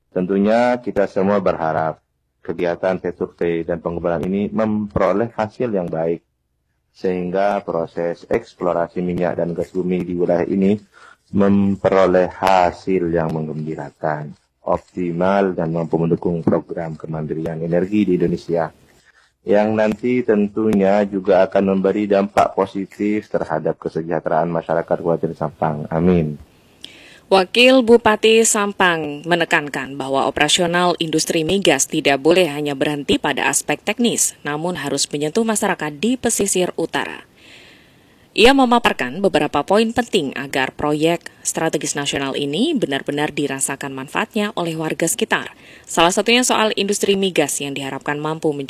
Tentunya kita semua berharap kegiatan survei dan pengembangan ini memperoleh hasil yang baik, sehingga proses eksplorasi minyak dan gas bumi di wilayah ini memperoleh hasil yang menggembirakan, optimal, dan mampu mendukung program kemandirian energi di Indonesia, yang nanti tentunya juga akan memberi dampak positif terhadap kesejahteraan masyarakat Kabupaten Sampang. Amin. Wakil Bupati Sampang menekankan bahwa operasional industri migas tidak boleh hanya berhenti pada aspek teknis, namun harus menyentuh masyarakat di pesisir utara. Ia memaparkan beberapa poin penting agar proyek strategis nasional ini benar-benar dirasakan manfaatnya oleh warga sekitar. Salah satunya soal industri migas yang diharapkan mampu